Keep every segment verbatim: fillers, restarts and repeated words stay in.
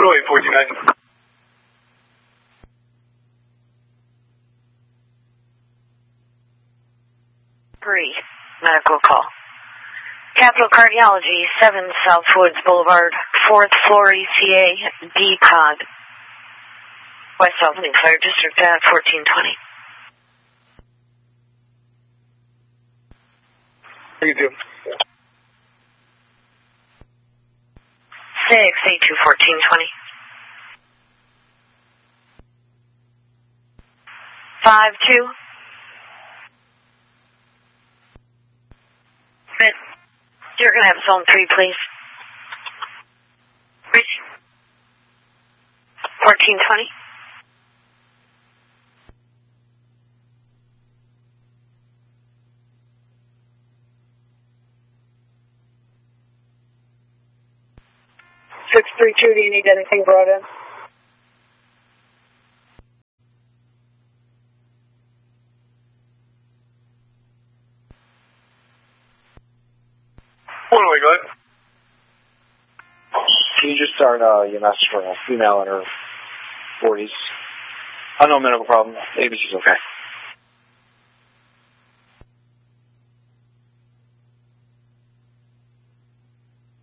oh eight fourteen ninety. Three, medical call. Capital Cardiology, seven Southwoods Boulevard, fourth floor E C A, D pod. West Albany Fire District at fourteen twenty. thirty-two. six eight two fourteen twenty. five two. You're going to have zone three, please. fourteen twenty. six three two, do you need anything brought in? One way, go ahead. Can you just start uh, your message for a female in her forties? Unknown medical problem. Maybe she's okay.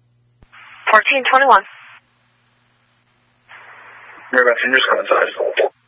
fourteen twenty-one. You're about to just go inside.